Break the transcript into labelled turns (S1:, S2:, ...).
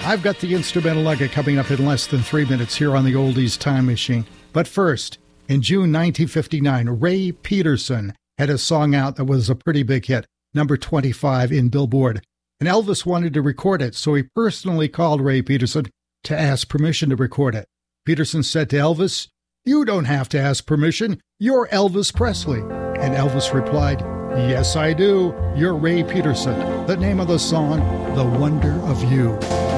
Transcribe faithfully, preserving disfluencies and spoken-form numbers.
S1: I've got the instrumental nugget coming up in less than three minutes here on the Oldies Time Machine. But first, in June nineteen fifty-nine, Ray Peterson had a song out that was a pretty big hit, number twenty-five in Billboard. And Elvis wanted to record it, so he personally called Ray Peterson to ask permission to record it. Peterson said to Elvis, "You don't have to ask permission. You're Elvis Presley." And Elvis replied, "Yes, I do. You're Ray Peterson." The name of the song, The Wonder of You.